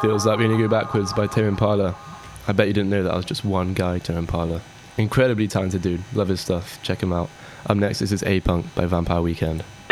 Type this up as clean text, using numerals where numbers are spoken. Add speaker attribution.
Speaker 1: Feels Like When You Go Backwards by Tame Impala. I bet you didn't know that I was just one guy, Tame Impala. Incredibly talented dude. Love his stuff. Check him out. Up next, this is A-Punk by Vampire Weekend.